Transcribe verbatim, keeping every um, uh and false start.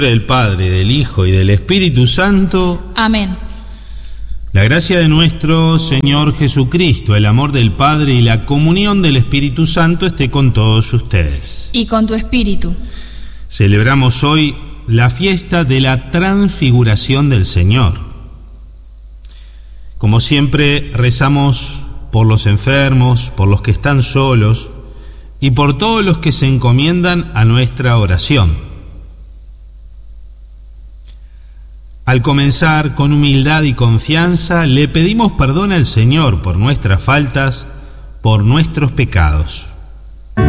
Del Padre, del Hijo y del Espíritu Santo. Amén. La gracia de nuestro Señor Jesucristo, el amor del Padre y la comunión del Espíritu Santo esté con todos ustedes. Y con tu espíritu. Celebramos hoy la fiesta de la transfiguración del Señor. Como siempre, rezamos por los enfermos, por los que están solos y por todos los que se encomiendan a nuestra oración. Al comenzar con humildad y confianza, le pedimos perdón al Señor por nuestras faltas, por nuestros pecados.